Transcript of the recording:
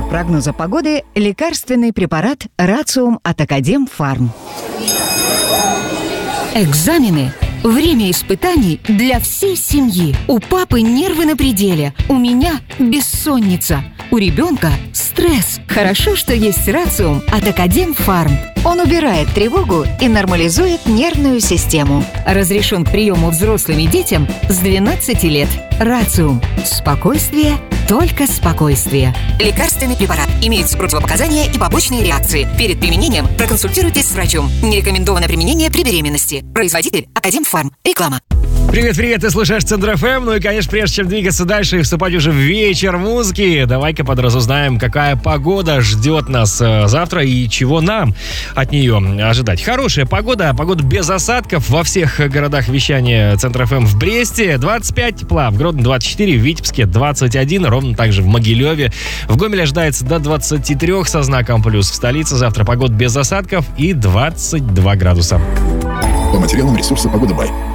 прогноза погоды лекарственный препарат Рациум от Академфарм. Экзамены. Время испытаний для всей семьи. У папы нервы на пределе, у меня бессонница, у ребенка стресс. Хорошо, что есть Рациум от Академфарм. Он убирает тревогу и нормализует нервную систему. Разрешен к приему взрослым и детям с 12 лет. Рациум. Спокойствие, только спокойствие. Лекарственный препарат. Имеются противопоказания и побочные реакции. Перед применением проконсультируйтесь с врачом. Не рекомендовано применение при беременности. Производитель Академфарм. Реклама. Привет, ты слушаешь Центр ФМ. Ну и, конечно, прежде чем двигаться дальше и вступать уже в вечер музыки, давай-ка подразузнаем, какая погода ждет нас завтра и чего нам от нее ожидать. Хорошая погода без осадков во всех городах вещания Центр ФМ. В Бресте 25 тепла, в Гродно 24, в Витебске 21, ровно также в Могилеве. В Гомеле ожидается до 23 со знаком плюс. В столице завтра погода без осадков и 22 градуса. По материалам ресурса «Погода Бай».